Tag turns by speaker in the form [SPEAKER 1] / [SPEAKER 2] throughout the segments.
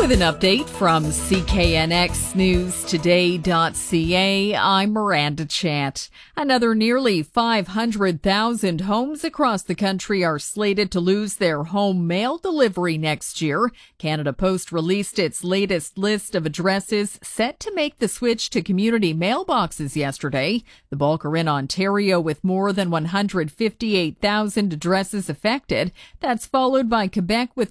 [SPEAKER 1] With an update from CKNXNewsToday.ca, I'm Miranda Chant. Another nearly 500,000 homes across the country are slated to lose their home mail delivery next year. Canada Post released its latest list of addresses set to make the switch to community mailboxes yesterday. The bulk are in Ontario with more than 158,000 addresses affected. That's followed by Quebec with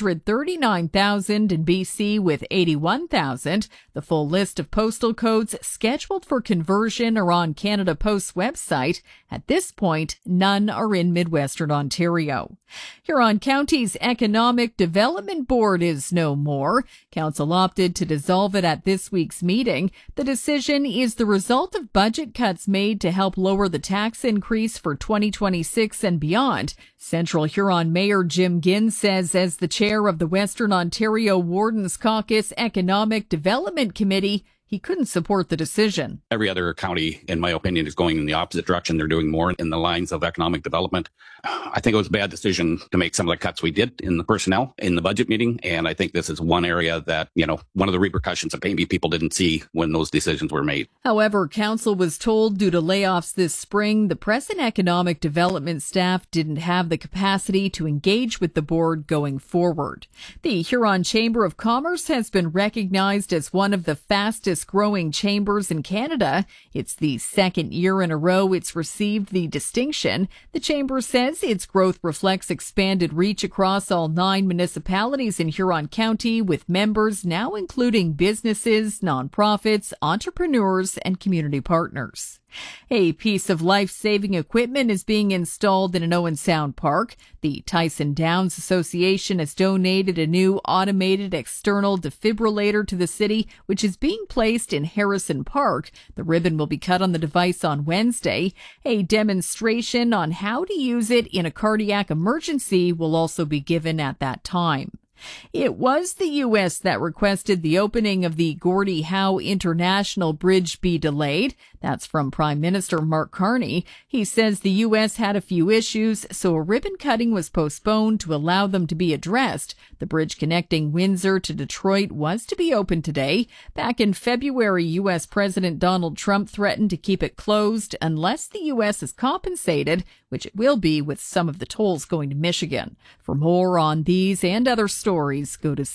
[SPEAKER 1] 139,000 and BC with 81,000. The full list of postal codes scheduled for conversion are on Canada Post's website. At this point, none are in Midwestern Ontario. Huron County's Economic Development Board is no more. Council opted to dissolve it at this week's meeting. The decision is the result of budget cuts made to help lower the tax increase for 2026 and beyond. Central Huron Mayor Jim Ginn says, as the chair of the Western Ontario Wardens Caucus Economic Development Committee, he couldn't support the decision.
[SPEAKER 2] Every other county, in my opinion, is going in the opposite direction. They're doing more in the lines of economic development. I think it was a bad decision to make some of the cuts we did in the personnel in the budget meeting. And I think this is one area that, one of the repercussions that maybe people didn't see when those decisions were made.
[SPEAKER 1] However, Council was told due to layoffs this spring, the present economic development staff didn't have the capacity to engage with the board going forward. The Huron Chamber of Commerce has been recognized as one of the fastest growing chambers in Canada. It's the second year in a row it's received the distinction. The chamber says its growth reflects expanded reach across all 9 municipalities in Huron County, with members now including businesses, nonprofits, entrepreneurs, and community partners. A piece of life-saving equipment is being installed in an Owen Sound park. The Tyson Downs Association has donated a new automated external defibrillator to the city, which is being placed in Harrison Park. The ribbon will be cut on the device on Wednesday. A demonstration on how to use it in a cardiac emergency will also be given at that time. It was the U.S. that requested the opening of the Gordie Howe International Bridge be delayed. That's from Prime Minister Mark Carney. He says the U.S. had a few issues, so a ribbon cutting was postponed to allow them to be addressed. The bridge connecting Windsor to Detroit was to be opened today. Back in February, U.S. President Donald Trump threatened to keep it closed unless the U.S. is compensated, which it will be with some of the tolls going to Michigan. For more on these and other stories, go to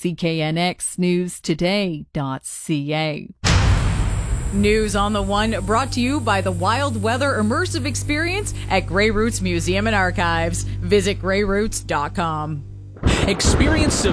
[SPEAKER 1] CKNXNewsToday.ca. News on the One brought to you by the Wild Weather Immersive Experience at Grey Roots Museum and Archives. Visit GreyRoots.com.
[SPEAKER 3] Experience